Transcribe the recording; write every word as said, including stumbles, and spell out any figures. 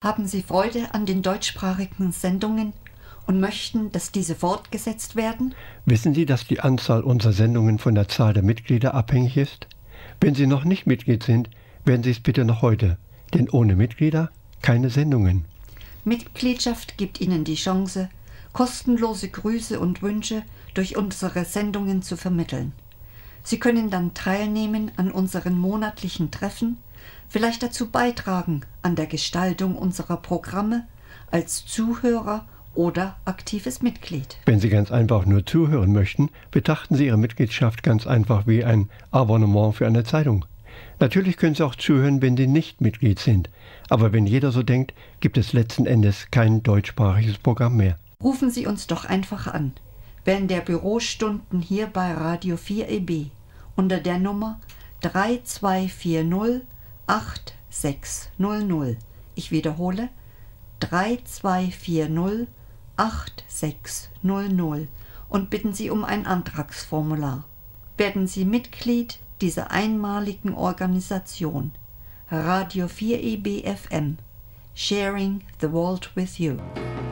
Haben Sie Freude an den deutschsprachigen Sendungen und möchten, dass diese fortgesetzt werden? Wissen Sie, dass die Anzahl unserer Sendungen von der Zahl der Mitglieder abhängig ist? Wenn Sie noch nicht Mitglied sind, werden Sie es bitte noch heute, denn ohne Mitglieder keine Sendungen. Mitgliedschaft gibt Ihnen die Chance, kostenlose Grüße und Wünsche durch unsere Sendungen zu vermitteln. Sie können dann teilnehmen an unseren monatlichen Treffen, vielleicht dazu beitragen an der Gestaltung unserer Programme als Zuhörer oder aktives Mitglied. Wenn Sie ganz einfach nur zuhören möchten, betrachten Sie Ihre Mitgliedschaft ganz einfach wie ein Abonnement für eine Zeitung. Natürlich können Sie auch zuhören, wenn Sie nicht Mitglied sind. Aber wenn jeder so denkt, gibt es letzten Endes kein deutschsprachiges Programm mehr. Rufen Sie uns doch einfach an, während der Bürostunden hier bei Radio vier E B unter der Nummer drei zwei vier null acht sechs null null. Ich wiederhole, drei zwei vier null acht sechs null null und bitten Sie um ein Antragsformular. Werden Sie Mitglied dieser einmaligen Organisation Radio vier E B F M, Sharing the World with You.